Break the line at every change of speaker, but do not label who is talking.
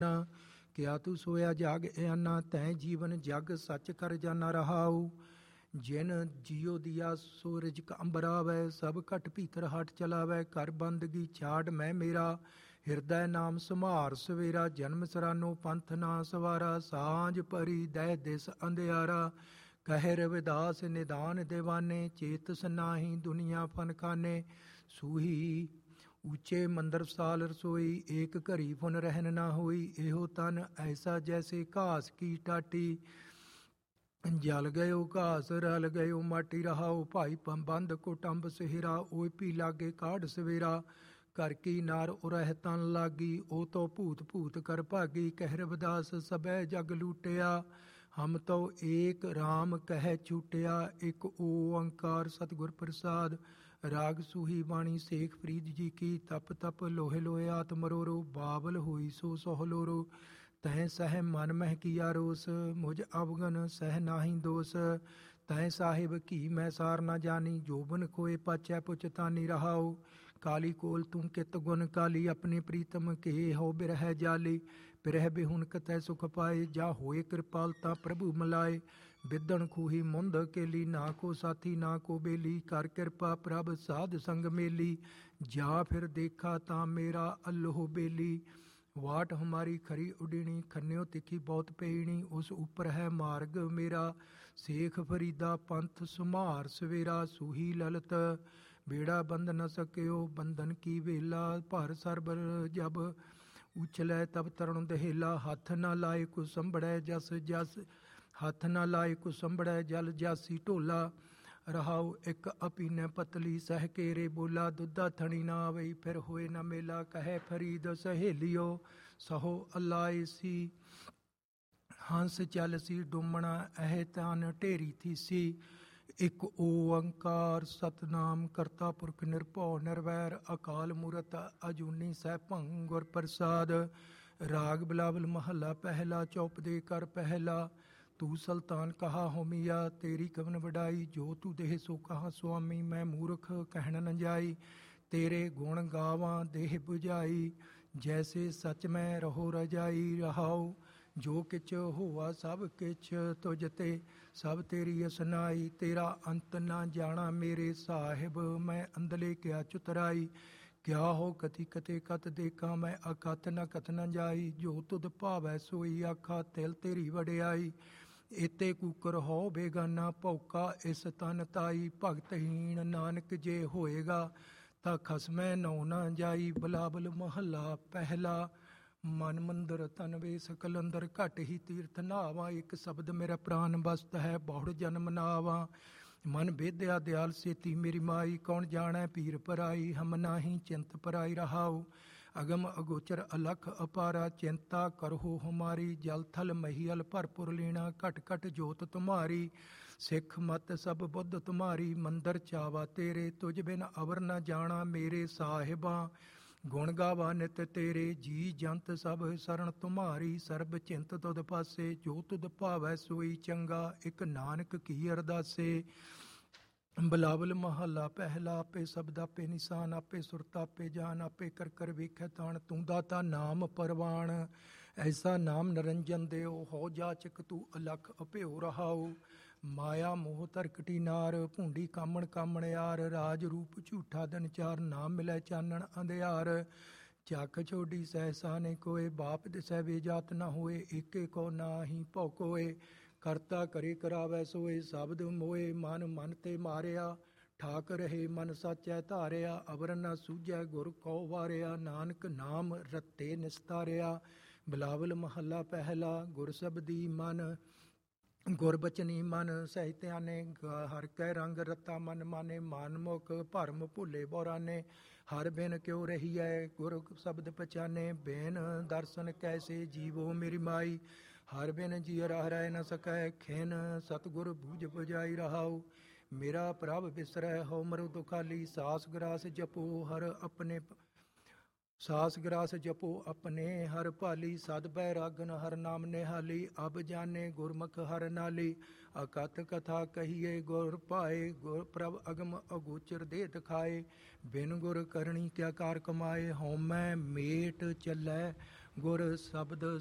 ਕਿਆ ਤੂੰ ਸੋਇਆ ਜਾਗ ਇਆਨਾ, ਤੈਂ ਜੀਵਨ ਜਗ ਸੱਚ ਕਰ ਜਾਨਾ ਰਹਾਉ। ਜਿਨ ਜਿਉ ਦਿਆ ਸੋ ਰਿਜਕ ਅੰਬਰਾਵੈ, ਸਭ ਘਟ ਭੀਤਰ ਹਟ ਚਲਾਵੈ। ਕਰ ਬੰਦਗੀ ਛਾੜ ਮੈਂ ਮੇਰਾ, ਹਿਰਦੈ ਨਾਮ ਸੰਭਾਰ ਸਵੇਰਾ। ਜਨਮ ਸਰਾਨੋ ਪੰਥ ਨਾ ਸਵਾਰਾ, ਸਾਂਝ ਭਰੀ ਦਹਿ ਦਿਸ ਅੰਧਿਆਰਾ। ਕਹਿ ਰਵਿਦਾਸ ਨਿਦਾਨ ਦੀਵਾਨੇ, ਚੇਤਸ ਨਾਹੀ ਦੁਨੀਆ ਫਨ ਖਾਨੇ। ਸੂਹੀ ਉੱਚੇ ਮੰਦਰ ਸਾਲ ਰਸੋਈ, ਏਕ ਘਰੀ ਫੁਨ ਰਹਿਨ ਨਾ ਹੋਈ। ਇਹੋ ਤਨ ਐਸਾ ਜੈਸੇ ਘਾਸ ਕੀ ਟਾਟੀ, ਜਲ ਗਇਓ ਘਾਸ ਰਲ ਗਇਓ ਮਾਟੀ। ਰਹਾਓ ਭਾਈ ਬੰਦ ਕੁਟੰਬ ਸਿਹਰਾ, ਓਏ ਪੀ ਲਾਗੇ ਕਾਢ ਸਵੇਰਾ। ਘਰ ਕੀ ਨਾਰ ਉਰਹਿ ਤਨ ਲਾਗੀ, ਉਹ ਤੋ ਭੂਤ ਭੂਤ ਕਰ ਭਾਗੀ। ਕਹਿ ਰਵਿਦਾਸ ਸਭੈ ਜਗ ਲੂਟਿਆ, ਹਮ ਤੋ ਏਕ ਰਾਮ ਕਹਿ ਛੂਟਿਆ। ਇੱਕ ਓੰਕਾਰ ਸਤਿਗੁਰ ਪ੍ਰਸਾਦ। ਰਾਗ ਸੂਹੀ ਬਾਣੀ ਸੇਖ ਫਰੀਦ ਜੀ ਕੀ, ਤਪ ਤਪ ਲੋਹੇ ਲੋਹੇ ਆਤ ਮਰੋਰੋ। ਬਾਬਲ ਹੋਈ ਸੋ ਸੋਹ ਲੋਰੋ, ਤੈਂ ਸਹਿ ਮਨ ਮਹਿ ਕੀਆ ਰੋਸ। ਮੁਝ ਅਵਗਨ ਸਹਿ ਨਾਹੀ ਦੋਸ, ਤੈਂ ਸਾਹਿਬ ਕੀ ਮੈਂ ਸਾਰ ਨਾ ਜਾਨੀ। ਜੋਬਨ ਖੋਏ ਪਾਚੈ ਪੁਚਤਾਨੀ। ਰਹਾਉ ਕਾਲੀ ਕੋਲ ਤੂੰ ਕਿਤ ਗੁਣ ਕਾਲੀ, ਆਪਣੇ ਪ੍ਰੀਤਮ ਕੇ ਹੋ ਬਿਰਹਿ ਜਾਲੀ। ਬਿਰਹਿ ਬਿਹੁਨ ਕਤੈ ਸੁਖ ਪਾਏ, ਜਾ ਹੋਏ ਕਿਰਪਾਲ ਤਾਂ ਪ੍ਰਭੂ ਮਿਲਾਏ। ਬਿਦਣ ਖੂਹੀ ਮੁੰਦ ਅਕੇਲੀ, ਨਾ ਕੋ ਸਾਥੀ ਨਾ ਕੋ ਬੇਲੀ। ਕਰ ਕਿਰਪਾ ਪ੍ਰਭ ਸਾਧ ਸੰਗ ਮੇਲੀ, ਜਾ ਫਿਰ ਦੇਖਾ ਤਾਂ ਮੇਰਾ ਅੱਲੋਹ ਬੇਲੀ। ਵਾਟ ਹਮਾਰੀ ਖਰੀ ਉਡੀਣੀ, ਖੰਨਿਓ ਤਿੱਖੀ ਬਹੁਤ ਪਈਣੀ। ਉਸ ਉੱਪਰ ਹੈ ਮਾਰਗ ਮੇਰਾ, ਸੇਖ ਫਰੀਦਾ ਪੰਥ ਸੁਮਾਰ ਸਵੇਰਾ। ਸੂਹੀ ਲਲਤ ਬੇੜਾ ਬੰਦ ਨ ਸਕਿਓ, ਬੰਧਨ ਕੀ ਵੇਲਾ। ਭਰ ਸਰਬਰ ਜਬ ਉਛਲੈ ਤਬ ਤਰੁਣ ਦਹੇਲਾ। ਹੱਥ ਨਾ ਲਾਏ ਕੁ ਸੰਭੜੈ ਜਸ ਜਸ, ਹੱਥ ਨਾ ਲਾਏ ਕੁ ਸੰਭੜੈ ਜਲ ਜਾਸੀ ਢੋਲਾ। ਰਹਾਉ ਇੱਕ ਅਪੀਨੈ ਪਤਲੀ, ਸਹਿ ਕੇਰੇ ਬੋਲਾ। ਦੁੱਧਾ ਥਣੀ ਨਾ ਆਵਈ, ਫਿਰ ਹੋਏ ਨਾ ਮੇਲਾ। ਕਹਿ ਫਰੀਦ ਸਹੇਲਿਓ ਸਹੋ ਅਲਾਏ ਸੀ, ਹੰਸ ਚੱਲ ਸੀ ਡੁੰਮਣਾ ਇਹ ਤਨ ਢੇਰੀ ਥੀਸੀ। ਇੱਕ ਓੰਕਾਰ ਸਤਨਾਮ ਕਰਤਾ ਪੁਰਖ ਨਿਰਭਉ ਨਿਰਵੈਰ, ਅਕਾਲ ਮੂਰਤ ਅਜੂਨੀ ਸੈਭੰ ਗੁਰ ਪ੍ਰਸਾਦ। ਰਾਗ ਬਿਲਾਵਲ ਮਹੱਲਾ ਪਹਿਲਾ, ਚੌਪਦੇ ਕਰ ਪਹਿਲਾ। ਤੂੰ ਸੁਲਤਾਨ ਕਹਾ ਹੋਮੀਆ, ਤੇਰੀ ਕਵਨ ਵਡਾਈ। ਜੋ ਤੂੰ ਦੇਹ ਸੋ ਕਹਾ ਸੁਆਮੀ, ਮੈਂ ਮੂਰਖ ਕਹਿਣ ਨ ਜਾਈ। ਤੇਰੇ ਗੁਣ ਗਾਵਾਂ ਦੇਹ 부ਝਾਈ, ਜੈਸੇ ਸਚ ਮੈਂ ਰਹੋ ਰਜਾਈ। ਰਹਾਉ ਜੋ ਕਿਛ ਹੋਆ ਸਭ ਕਿਛ ਤੁਝ ਤੇ, ਸਭ ਤੇਰੀ ਅਸਨਾਈ। ਤੇਰਾ ਅੰਤ ਨਾ ਜਾਣਾ ਮੇਰੇ ਸਾਹਿਬ, ਮੈਂ ਅੰਦਲੇ ਕਿਆ ਚੁਤਰਾਈ। ਕਿਆ ਹੋ ਕਥੀ ਕਤੇ ਕਤ ਦੇਖਾਂ, ਮੈਂ ਅਕਥ ਨ ਕਥ ਨ ਜਾਈ। ਜੋ ਤੁਧ ਭਾਵੈ ਸੋਈ ਆਖਾ, ਤਿਲ ਤੇਰੀ ਵਡਿਆਈ। ਏਤੇ ਕੂਕਰ ਹੋ ਬੇਗਾਨਾ, ਭੌਕਾ ਇਸ ਤਨ ਤਾਈ। ਭਗਤਹੀਣ ਨਾਨਕ ਜੇ ਹੋਏਗਾ, ਤਾਂ ਖਸਮੈ ਨਉ ਨਾ ਜਾਈ। ਬਿਲਾਵਲ ਮਹੱਲਾ ਪਹਿਲਾ। ਮਨ ਮੰਦਰ ਤਨ ਵੇ ਸਕਲ ਅੰਦਰ, ਘਟ ਹੀ ਤੀਰਥ ਨਹਾਵਾਂ। ਇੱਕ ਸ਼ਬਦ ਮੇਰਾ ਪ੍ਰਾਨ ਬਸਤ ਹੈ, ਬਹੁੜ ਜਨਮ ਨਾਵਾਂ। ਮਨ ਬੇਦਿਆ ਦਿਆਲ ਸੇਤੀ ਮੇਰੀ ਮਾਈ, ਕੌਣ ਜਾਣੈ ਪੀਰ ਪਰਾਈ। ਹਮ ਨਾਹੀ ਚਿੰਤ ਪਰਾਈ। ਰਹਾਉ ਅਗਮ ਅਗੋਚਰ ਅਲਖ ਅਪਾਰਾ, ਚਿੰਤਾ ਕਰਹੁ ਹਮਾਰੀ। ਜਲ ਥਲ ਮਹੀਅਲ ਭਰਪੁਰ ਲੀਣਾ, ਘਟ ਘਟ ਜੋਤ ਤੁਮਹਾਰੀ। ਸਿੱਖ ਮਤ ਸਭ ਬੁੱਧ ਤੁਮਹਾਰੀ, ਮੰਦਰ ਚਾਵਾ ਤੇਰੇ। ਤੁਝ ਬਿਨ ਅਵਰ ਨ ਜਾਣਾ ਮੇਰੇ ਸਾਹਿਬਾਂ, ਗੁਣ ਗਾਵਾ ਨਿਤ ਤੇਰੇ। ਜੀ ਜੰਤ ਸਭ ਸਰਣ ਤੁਮਹਾਰੀ, ਸਰਬ ਚਿੰਤ ਤੁਧ ਪਾਸੇ। ਜੋ ਤੁਧ ਭਾਵੈ ਸੋਈ ਚੰਗਾ, ਇੱਕ ਨਾਨਕ ਕੀ ਅਰਦਾਸੇ। ਬਿਲਾਵਲ ਮਹੱਲਾ ਪਹਿਲਾ। ਆਪੇ ਸ਼ਬਦ ਆਪੇ ਨਿਸ਼ਾਨ, ਆਪੇ ਸੁਰਤ ਆਪੇ ਜਾਨ। ਆਪੇ ਕਰ ਕਰ ਵੇਖੈ ਤਾਣ, ਤੂੰ ਦਾਤਾ ਨਾਮ ਪਰਵਾਣ। ਐਸਾ ਨਾਮ ਨਰੰਜਨ ਦਿਓ, ਹੋ ਜਾਚਕ ਤੂੰ ਅਲਖ ਅਭਿਓ। ਰਹਾਉ ਮਾਇਆ ਮੋਹ ਤਰਕਟੀ ਨਾਰ, ਭੂੰਡੀ ਕਾਮਣ ਕਾਮਣ ਯਾਰ। ਰਾਜ ਰੂਪ ਝੂਠਾ ਦਿਨ ਚਾਰ, ਨਾ ਮਿਲੈ ਚਾਨਣ ਅੰਧਿਆਰ। ਚੱਕ ਛੋਡੀ ਸਹਿਸਾ ਨੇ ਕੋਏ, ਬਾਪ ਦਿਸੈ ਵੇ ਜਾਤ ਨਾ ਹੋਏ। ਏਕੇ ਕੋ ਨਾਹੀ ਭਉ ਕੋਏ, ਕਰਤਾ ਕਰੇ ਕਰਾਵੈ ਸੋਏ। ਸ਼ਬਦ ਮੋਏ ਮਨ ਮਨ ਤੇ ਮਾਰਿਆ, ਠਾਕ ਰਹੇ ਮਨ ਸਾਚੈ ਧਾਰਿਆ। ਅਵਰ ਨ ਸੂਝੈ ਗੁਰ ਕਉ ਵਾਰਿਆ, ਨਾਨਕ ਨਾਮ ਰਤੇ ਨਿਸਤਾਰਿਆ। ਬਿਲਾਵਲ ਮਹੱਲਾ ਪਹਿਲਾ। ਗੁਰ ਸ਼ਬਦੀ ਮਨ ਗੁਰ ਬਚਨੀ ਮਨ ਸਹਿ ਧਿਆਨੇ, ਹਰ ਕੈ ਰੰਗ ਰਤਾ ਮਨ ਮਾਨੇ। ਮਨ ਮੁਖ ਭਰਮ ਭੁੱਲੇ ਬੌਰਾਨੇ, ਹਰ ਬਿਨ ਕਿਉ ਰਹੀਐ ਗੁਰ ਸ਼ਬਦ ਪਛਾਨੇ। ਬਿਨ ਦਰਸ਼ਨ ਕੈਸੇ ਜੀਵੋ ਮੇਰੀ ਮਾਈ, ਹਰ ਬਿਨ ਜੀਅ ਰਹਿ ਨ ਸਕੈ। ਖਿਨ ਸਤਿਗੁਰ ਬੂਝ ਬੁਝਾਈ। ਰਹਾਉ ਮੇਰਾ ਪ੍ਰਭ ਬਿਸਰੈ ਹੋ ਮਰੁ ਦੁਖਾਲੀ। ਸਾਸ ਗਰਾਸ ਜਪੋ ਹਰ ਆਪਣੇ, ਸਾਸ ਗਰਾਸ ਜਪੋ ਆਪਣੇ ਹਰ ਭਾਲੀ। ਸਦ ਬੈ ਰਾਗਨ ਹਰ ਨਾਮ ਨਿਹਾਲੀ, ਅਬ ਜਾਣੇ ਗੁਰਮੁਖ ਹਰ ਨਾਲੀ। ਅਕਥ ਕਥਾ ਕਹੀਏ ਗੁਰ ਪਾਏ, ਗੁਰ ਪ੍ਰਭ ਅਗਮ ਅਗੋਚਰ ਦੇ ਦਿਖਾਏ। ਬਿਨ ਗੁਰ ਕਰਣੀ ਕਿਆ ਕਾਰ ਕਮਾਏ, ਹਉਮੈ ਮੇਟ ਚੱਲੈ ਗੁਰ ਸ਼ਬਦ